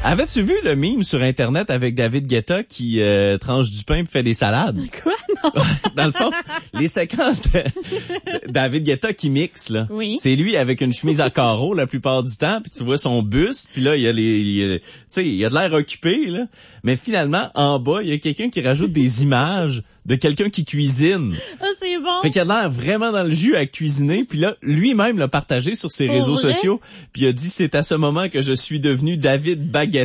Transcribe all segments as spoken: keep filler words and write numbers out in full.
Avais-tu vu le meme sur Internet avec David Guetta qui euh, tranche du pain et fait des salades? Quoi? Non. Dans le fond, les séquences de, de David Guetta qui mixe, là. Oui. C'est lui avec une chemise à carreaux la plupart du temps, puis tu vois son buste, puis là, il y a les... il y a, tu sais, il y a de l'air occupé, là. Mais finalement, en bas, il y a quelqu'un qui rajoute des images de quelqu'un qui cuisine. Ah, c'est bon. Fait qu'il a l'air vraiment dans le jus à cuisiner, puis là, lui-même l'a partagé sur ses Pour réseaux vrai? sociaux, puis il a dit « C'est à ce moment que je suis devenu David Baguetta ».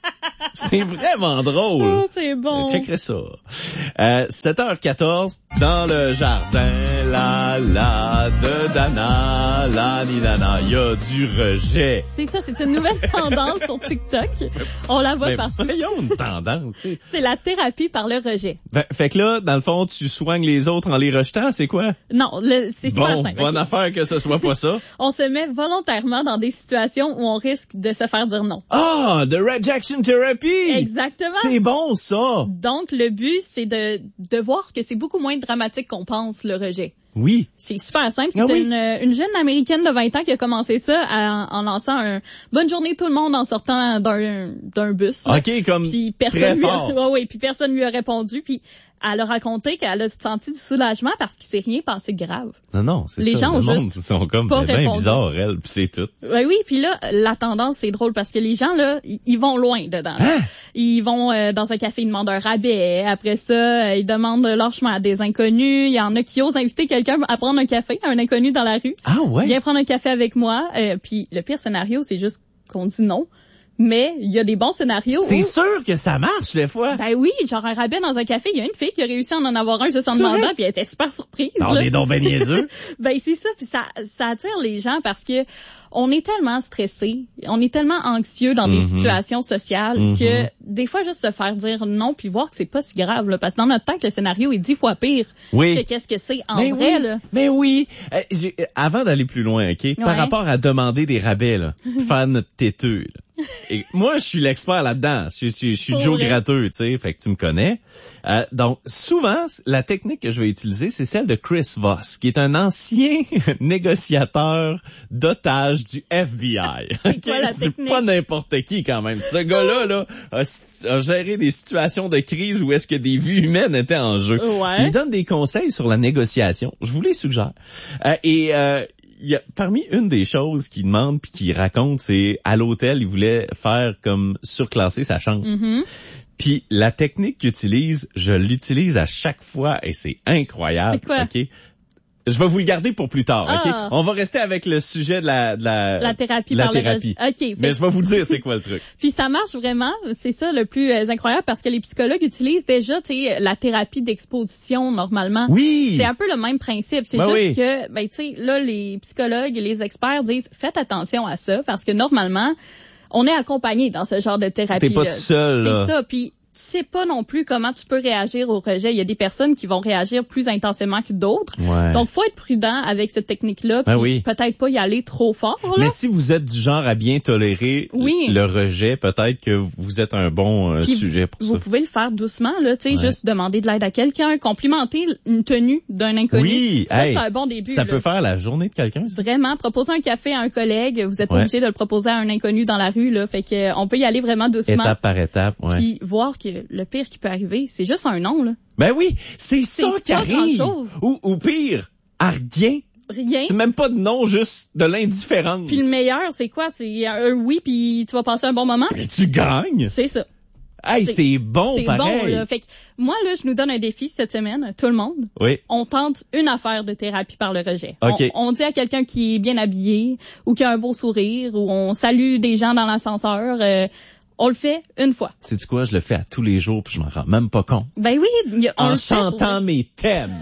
C'est vraiment drôle. Oh, c'est bon. Checkerai ça. Euh, sept heures quatorze, dans le jardin, la la de Dana, la ni nana, il y a du rejet. C'est ça, c'est une nouvelle tendance sur TikTok. On la voit Mais partout. voyons une tendance. C'est... C'est la thérapie par le rejet. Ben, fait que là, dans le fond, tu soignes les autres en les rejetant, c'est quoi? Non, le, c'est super Bon, simple. bonne ok? affaire que ce soit pas ça. On se met volontairement dans des situations où on risque de se faire dire non. Ah, the rejection therapy! Exactement. C'est bon, ça! Donc, le but, c'est de, de voir que c'est beaucoup moins dramatique qu'on pense, le rejet. Oui. C'est super simple. C'est Ah oui. une, une jeune américaine de vingt ans qui a commencé ça à- en lançant un « Bonne journée tout le monde » en sortant d'un, d'un bus. là. OK, comme Puis très personne lui a, fort. ouais, ouais, puis personne lui a répondu. Puis elle a raconté qu'elle a senti du soulagement parce qu'il s'est rien passé de grave. Non, non, c'est Les ça. gens le ont monde, juste ils sont comme pas bien répondu. bizarres, elle, puis c'est tout. Oui, oui, puis là, la tendance, c'est drôle parce que les gens, là, ils ils vont loin dedans. Hein? Ils vont euh, dans un café, ils demandent un rabais. Après ça, euh, ils demandent leur chemin à des inconnus. Il y en a qui osent inviter quelqu'un à prendre un café, un inconnu dans la rue. Ah ouais? Viens prendre un café avec moi. Euh, puis le pire scénario, c'est juste qu'on dit non. Mais il y a des bons scénarios C'est où... sûr que ça marche, des fois. Ben oui, genre un rabais dans un café, il y a une fille qui a réussi à en avoir un juste en C'est demandant, vrai? puis elle était super surprise. On là. est donc ben niaiseux. Ben c'est ça, puis ça, ça attire les gens parce que on est tellement stressé, on est tellement anxieux dans des Mhm. situations sociales Mhm. que des fois juste se faire dire non puis voir que c'est pas si grave là, parce que dans notre tête le scénario est dix fois pire Oui. que qu'est-ce que c'est en Mais vrai oui, là. mais oui. Euh, j'ai- euh, avant d'aller plus loin, OK, par Ouais. rapport à demander des rabais, là, faire notre têteux, là. Et moi, je suis l'expert là-dedans. Je, je, je suis Pour Joe vrai. Gratteux, tu sais, fait que tu me connais. Euh, donc, souvent, la technique que je vais utiliser, c'est celle de Chris Voss, qui est un ancien négociateur d'otages du F B I. OK? quoi la C'est technique? pas n'importe qui, quand même. Ce gars-là, là, a, a géré des situations de crise où est-ce que des vies humaines étaient en jeu. Ouais. Il donne des conseils sur la négociation. Je vous les suggère. Euh, et euh, il y a, parmi une des choses qu'il demande puis qu'il raconte, c'est à l'hôtel, il voulait faire comme surclasser sa chambre. Mhm. Puis la technique qu'il utilise, je l'utilise à chaque fois et c'est incroyable. C'est quoi? OK? Je vais vous le garder pour plus tard, OK? Ah. On va rester avec le sujet de la de la, La thérapie la par le thérapie. rejet. OK. Mais fait- je vais vous le dire c'est quoi le truc. Puis ça marche vraiment, c'est ça le plus euh, incroyable parce que les psychologues utilisent déjà, tu sais, la thérapie d'exposition normalement. Oui. C'est un peu le même principe, c'est Ben juste oui. que ben tu sais là les psychologues et les experts disent faites attention à ça parce que normalement on est accompagné dans ce genre de thérapie. T'es pas tout seul, là. C'est ça, puis tu sais pas non plus comment tu peux réagir au rejet. Il y a des personnes qui vont réagir plus intensément que d'autres. Ouais. Donc, faut être prudent avec cette technique-là, Ben puis oui. peut-être pas y aller trop fort. Là. Mais si vous êtes du genre à bien tolérer Oui. le rejet, peut-être que vous êtes un bon euh, Puis sujet pour vous ça. pouvez le faire doucement, là, tu sais, Ouais. juste demander de l'aide à quelqu'un, complimenter une tenue d'un inconnu. Oui, ça, hey, c'est un bon début. Ça là. peut faire la journée de quelqu'un, ça. Vraiment, proposer un café à un collègue, vous êtes pas Ouais. obligé de le proposer à un inconnu dans la rue, là, fait que euh, on peut y aller vraiment doucement. Étape par étape, ouais. Puis voir que le pire qui peut arriver, c'est juste un non, là. Ben oui, c'est ça C'est qui pas arrive. grand-chose. Ou, ou pire, à rien. Rien. C'est même pas de non, juste de l'indifférence. Puis le meilleur, c'est quoi? C'est un oui, puis tu vas passer un bon moment. Mais tu gagnes. C'est ça. Hey, c'est- c'est bon, C'est pareil. bon, là. Fait que moi, là, je nous donne un défi cette semaine, tout le monde. Oui. On tente une affaire de thérapie par le rejet. OK. On, on dit à quelqu'un qui est bien habillé ou qui a un beau sourire ou on salue des gens dans l'ascenseur. euh, on le fait une fois. Sais-tu quoi? Je le fais à tous les jours puis je m'en rends même pas compte. Ben oui, il y a, on En le fait pour chantant vrai. mes thèmes.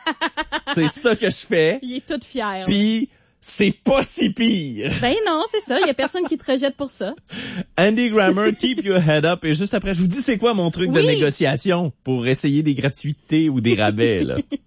C'est ça que je fais. Il est tout fier. Puis c'est pas si pire. Ben non, c'est ça. Il y a personne qui te rejette pour ça. Andy Grammer, keep your head up. Et juste après, je vous dis c'est quoi mon truc de Oui. négociation pour essayer des gratuités ou des rabais, là.